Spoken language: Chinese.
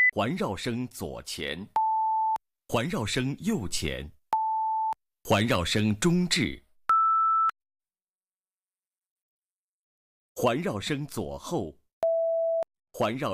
环绕声左前，环绕声右前，环绕声中置，环绕声左后，环绕